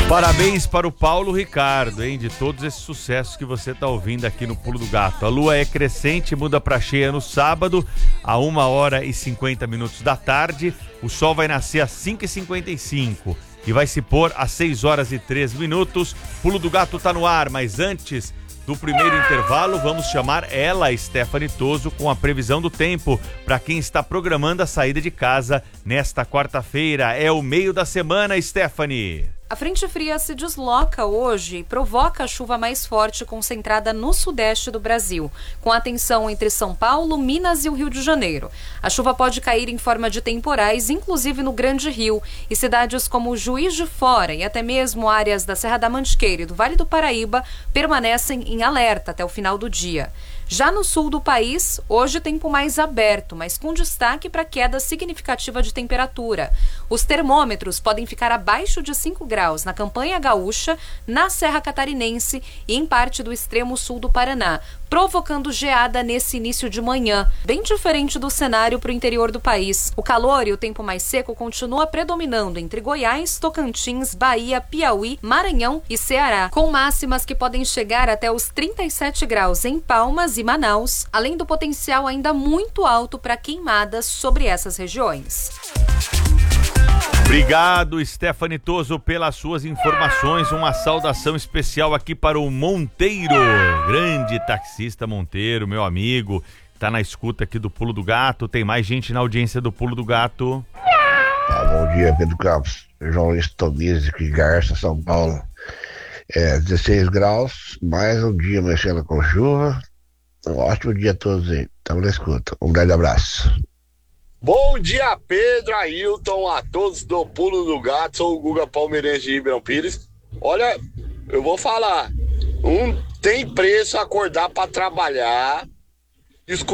Parabéns para o Paulo Ricardo, hein? De todos esses sucessos que você tá ouvindo aqui no Pulo do Gato. A lua é crescente, muda para cheia no sábado, a 1h50 da tarde. O sol vai nascer às 5h55 e vai se pôr às 6h03. Pulo do Gato tá no ar, mas antes do primeiro intervalo, vamos chamar ela, Stephanie Toso, com a previsão do tempo para quem está programando a saída de casa nesta quarta-feira. É o meio da semana, Stephanie. A frente fria se desloca hoje e provoca a chuva mais forte concentrada no sudeste do Brasil, com atenção entre São Paulo, Minas e o Rio de Janeiro. A chuva pode cair em forma de temporais, inclusive no Grande Rio, e cidades como Juiz de Fora e até mesmo áreas da Serra da Mantiqueira e do Vale do Paraíba permanecem em alerta até o final do dia. Já no sul do país, hoje tempo mais aberto, mas com destaque para queda significativa de temperatura. Os termômetros podem ficar abaixo de 5 graus na Campanha Gaúcha, na Serra Catarinense e em parte do extremo sul do Paraná, provocando geada nesse início de manhã, bem diferente do cenário para o interior do país. O calor e o tempo mais seco continua predominando entre Goiás, Tocantins, Bahia, Piauí, Maranhão e Ceará, com máximas que podem chegar até os 37 graus em Palmas e Manaus, além do potencial ainda muito alto para queimadas sobre essas regiões. Obrigado, Stephanie Toso, pelas suas informações. Uma saudação especial aqui para o Monteiro, grande taxista Monteiro, meu amigo, tá na escuta aqui do Pulo do Gato. Tem mais gente na audiência do Pulo do Gato. Bom dia, Pedro Campos. João Luiz Tobias, aqui de Garça, São Paulo. 16 graus, mais um dia mexendo com chuva. Um ótimo dia a todos aí. Estamos na escuta. Um grande abraço. Bom dia, Pedro, Ailton, a todos do Pulo do Gato. Sou o Guga Palmeirense de Ribeirão Pires. Olha, eu vou falar. Tem preço acordar para trabalhar,